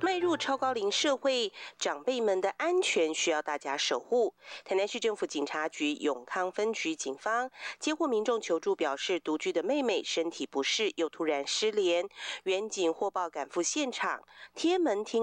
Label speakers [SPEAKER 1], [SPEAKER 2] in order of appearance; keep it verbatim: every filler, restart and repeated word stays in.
[SPEAKER 1] 迈入超高龄社会，长辈们的安全需要大家守护。台南市政府警察局永康分局警方接获民众求助，表示独居的妹妹身体不适，又突然失联。员警获报赶赴现场，贴门听